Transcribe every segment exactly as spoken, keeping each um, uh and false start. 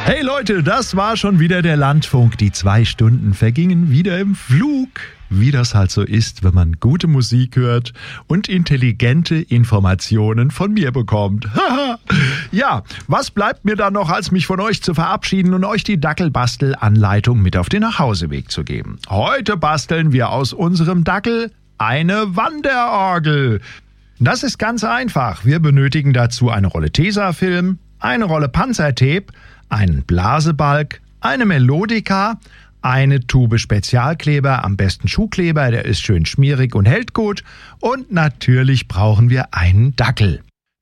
Hey Leute, das war schon wieder der Landfunk. Die zwei Stunden vergingen wieder im Flug. Wie das halt so ist, wenn man gute Musik hört und intelligente Informationen von mir bekommt. Ja, was bleibt mir dann noch, als mich von euch zu verabschieden und euch die Dackelbastel-Anleitung mit auf den Nachhauseweg zu geben. Heute basteln wir aus unserem Dackel eine Wanderorgel. Das ist ganz einfach. Wir benötigen dazu eine Rolle Tesafilm, eine Rolle Panzertape, einen Blasebalg, eine Melodika, eine Tube Spezialkleber, am besten Schuhkleber, der ist schön schmierig und hält gut. Und natürlich brauchen wir einen Dackel.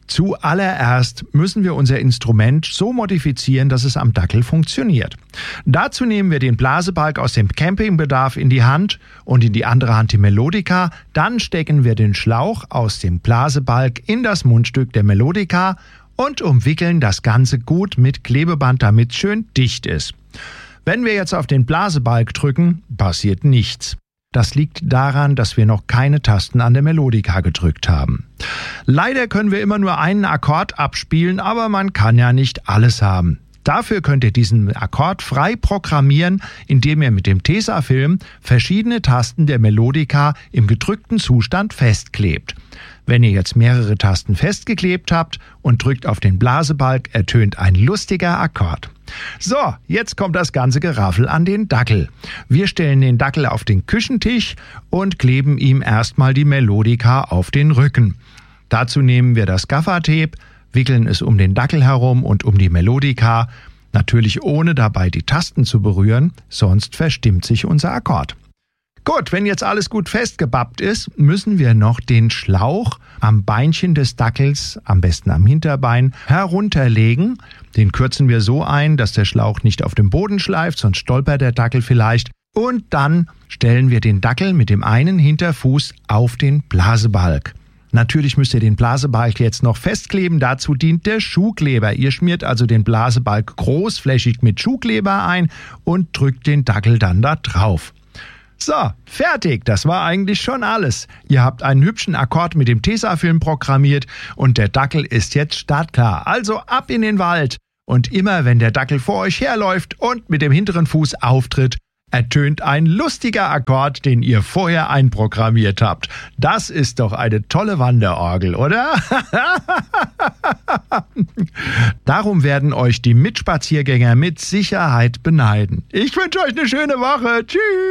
Zuallererst müssen wir unser Instrument so modifizieren, dass es am Dackel funktioniert. Dazu nehmen wir den Blasebalg aus dem Campingbedarf in die Hand und in die andere Hand die Melodika. Dann stecken wir den Schlauch aus dem Blasebalg in das Mundstück der Melodika und umwickeln das Ganze gut mit Klebeband, damit es schön dicht ist. Wenn wir jetzt auf den Blasebalg drücken, passiert nichts. Das liegt daran, dass wir noch keine Tasten an der Melodika gedrückt haben. Leider können wir immer nur einen Akkord abspielen, aber man kann ja nicht alles haben. Dafür könnt ihr diesen Akkord frei programmieren, indem ihr mit dem Tesafilm verschiedene Tasten der Melodika im gedrückten Zustand festklebt. Wenn ihr jetzt mehrere Tasten festgeklebt habt und drückt auf den Blasebalg, ertönt ein lustiger Akkord. So, jetzt kommt das ganze Geraffel an den Dackel. Wir stellen den Dackel auf den Küchentisch und kleben ihm erstmal die Melodika auf den Rücken. Dazu nehmen wir das Gaffertape, wickeln es um den Dackel herum und um die Melodika, natürlich ohne dabei die Tasten zu berühren, sonst verstimmt sich unser Akkord. Gut, wenn jetzt alles gut festgebappt ist, müssen wir noch den Schlauch am Beinchen des Dackels, am besten am Hinterbein, herunterlegen. Den kürzen wir so ein, dass der Schlauch nicht auf dem Boden schleift, sonst stolpert der Dackel vielleicht. Und dann stellen wir den Dackel mit dem einen Hinterfuß auf den Blasebalg. Natürlich müsst ihr den Blasebalg jetzt noch festkleben, dazu dient der Schuhkleber. Ihr schmiert also den Blasebalg großflächig mit Schuhkleber ein und drückt den Dackel dann da drauf. So, fertig, das war eigentlich schon alles. Ihr habt einen hübschen Akkord mit dem Tesafilm programmiert und der Dackel ist jetzt startklar. Also ab in den Wald. Und immer wenn der Dackel vor euch herläuft und mit dem hinteren Fuß auftritt, ertönt ein lustiger Akkord, den ihr vorher einprogrammiert habt. Das ist doch eine tolle Wanderorgel, oder? Darum werden euch die Mitspaziergänger mit Sicherheit beneiden. Ich wünsche euch eine schöne Woche. Tschüss!